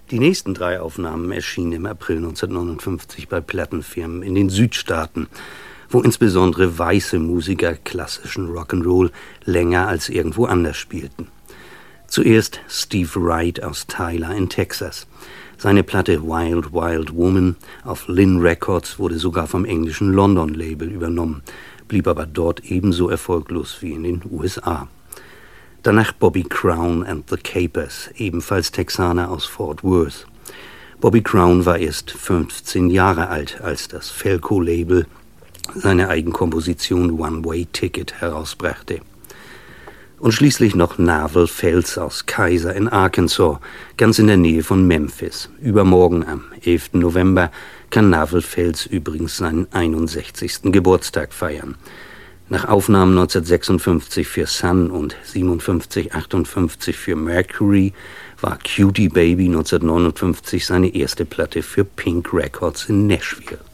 Die nächsten 3 Aufnahmen erschienen im April 1959 bei Plattenfirmen in den Südstaaten, wo insbesondere weiße Musiker klassischen Rock'n'Roll länger als irgendwo anders spielten. Zuerst Steve Wright aus Tyler in Texas. Seine Platte Wild Wild Woman auf Lynn Records wurde sogar vom englischen London-Label übernommen, blieb aber dort ebenso erfolglos wie in den USA. Danach Bobby Crown and the Capers, ebenfalls Texaner aus Fort Worth. Bobby Crown war erst 15 Jahre alt, als das Philco-Label seine Eigenkomposition One Way Ticket herausbrachte. Und schließlich noch Navel Fels aus Kaiser in Arkansas, ganz in der Nähe von Memphis. Übermorgen, am 11. November, kann Navel Fels übrigens seinen 61. Geburtstag feiern. Nach Aufnahmen 1956 für Sun und 57/58 für Mercury war Cutie Baby 1959 seine erste Platte für Pink Records in Nashville.